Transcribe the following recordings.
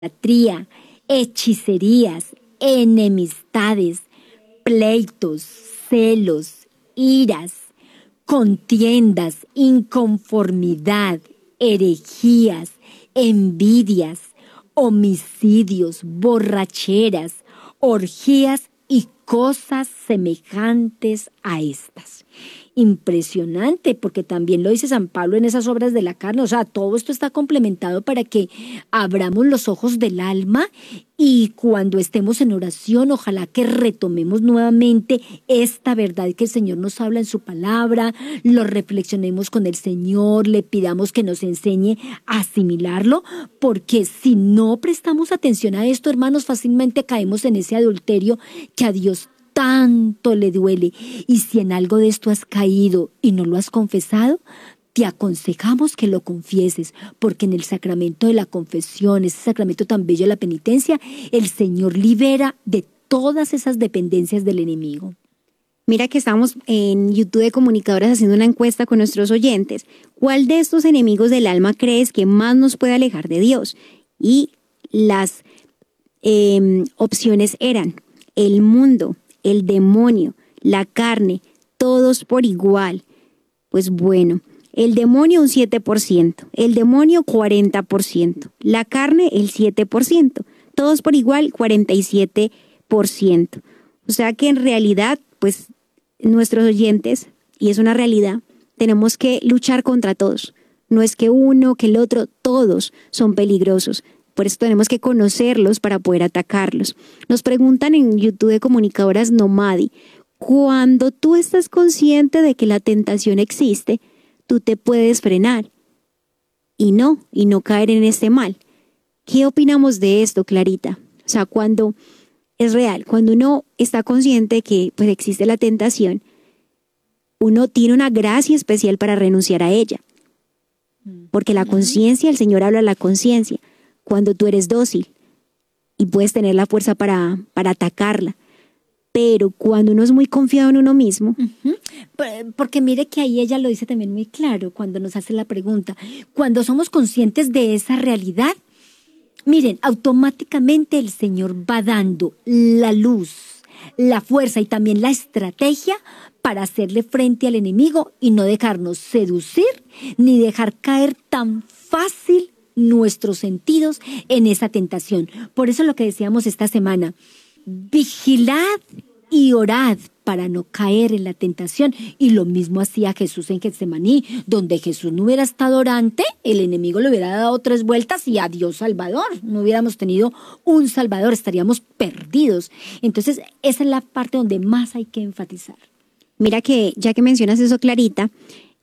idolatría, hechicerías, enemistades, pleitos, celos, iras, contiendas, inconformidad, herejías, envidias, homicidios, borracheras, orgías y cosas semejantes a estas. Impresionante, porque también lo dice San Pablo en esas obras de la carne. O sea, todo esto está complementado para que abramos los ojos del alma y cuando estemos en oración, ojalá que retomemos nuevamente esta verdad que el Señor nos habla en su palabra, lo reflexionemos con el Señor, le pidamos que nos enseñe a asimilarlo, porque si no prestamos atención a esto, hermanos, fácilmente caemos en ese adulterio que a Dios tanto le duele. Y si en algo de esto has caído y no lo has confesado, te aconsejamos que lo confieses, porque en el sacramento de la confesión, ese sacramento tan bello de la penitencia, el Señor libera de todas esas dependencias del enemigo. Mira que estamos en YouTube de Comunicadoras haciendo una encuesta con nuestros oyentes. ¿Cuál de estos enemigos del alma crees que más nos puede alejar de Dios? Y las opciones eran el mundo, el demonio, la carne, todos por igual. Pues bueno, el demonio un 7%, el demonio 40%, la carne el 7%, todos por igual 47%. O sea que en realidad, pues nuestros oyentes, y es una realidad, tenemos que luchar contra todos. No es que uno, que el otro, todos son peligrosos. Por eso tenemos que conocerlos para poder atacarlos. Nos preguntan en YouTube de Comunicadoras Nomadi, cuando tú estás consciente de que la tentación existe, tú te puedes frenar y no caer en este mal. ¿Qué opinamos de esto, Clarita? O sea, cuando es real, cuando uno está consciente de que pues, existe la tentación, uno tiene una gracia especial para renunciar a ella. Porque la conciencia, el Señor habla de la conciencia. Cuando tú eres dócil y puedes tener la fuerza para atacarla. Pero cuando uno es muy confiado en uno mismo. Porque mire que ahí ella lo dice también muy claro cuando nos hace la pregunta. Cuando somos conscientes de esa realidad, miren, automáticamente el Señor va dando la luz, la fuerza y también la estrategia para hacerle frente al enemigo y no dejarnos seducir ni dejar caer tan fácil nuestros sentidos en esa tentación. Por eso lo que decíamos esta semana, vigilad y orad para no caer en la tentación. Y lo mismo hacía Jesús en Getsemaní, donde Jesús no hubiera estado orante, el enemigo le hubiera dado 3 vueltas y adiós Salvador. No hubiéramos tenido un Salvador, estaríamos perdidos. Entonces, esa es la parte donde más hay que enfatizar. Mira que, ya que mencionas eso, Clarita,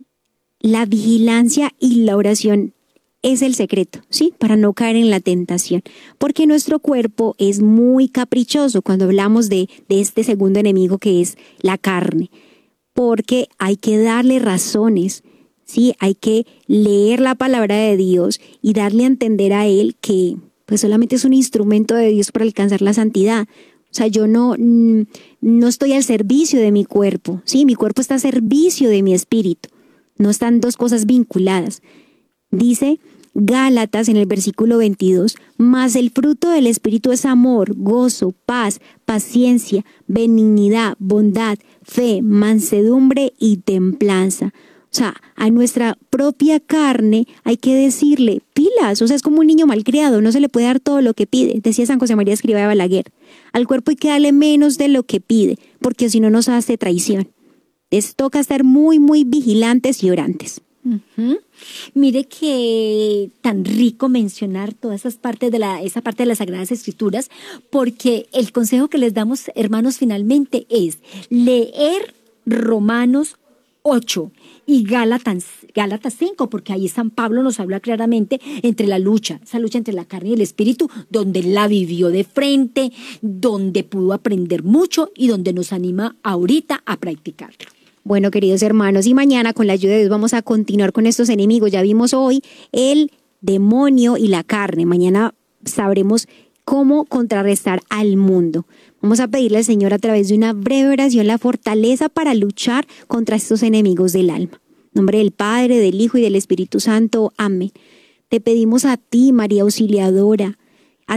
la vigilancia y la oración es el secreto, ¿sí? Para no caer en la tentación. Porque nuestro cuerpo es muy caprichoso cuando hablamos de este segundo enemigo que es la carne. Porque hay que darle razones, ¿sí? Hay que leer la palabra de Dios y darle a entender a él que pues solamente es un instrumento de Dios para alcanzar la santidad. O sea, yo no estoy al servicio de mi cuerpo, ¿sí? Mi cuerpo está al servicio de mi espíritu. No están dos cosas vinculadas. Dice Gálatas en el versículo 22, mas el fruto del Espíritu es amor, gozo, paz, paciencia, benignidad, bondad, fe, mansedumbre y templanza. O sea, a nuestra propia carne hay que decirle pilas, o sea, es como un niño malcriado, no se le puede dar todo lo que pide, decía San José María Escrivá de Balaguer. Al cuerpo hay que darle menos de lo que pide, porque si no nos hace traición. Les toca estar muy, muy vigilantes y orantes. Mire que tan rico mencionar todas esa parte de las Sagradas Escrituras, porque el consejo que les damos, hermanos, finalmente es leer Romanos 8 y Gálatas 5, porque ahí San Pablo nos habla claramente entre esa lucha entre la carne y el espíritu, donde él la vivió de frente, donde pudo aprender mucho y donde nos anima ahorita a practicarlo. Bueno, queridos hermanos, y mañana con la ayuda de Dios vamos a continuar con estos enemigos. Ya vimos hoy el demonio y la carne. Mañana sabremos cómo contrarrestar al mundo. Vamos a pedirle al Señor a través de una breve oración la fortaleza para luchar contra estos enemigos del alma. En nombre del Padre, del Hijo y del Espíritu Santo. Amén. Te pedimos a ti, María Auxiliadora,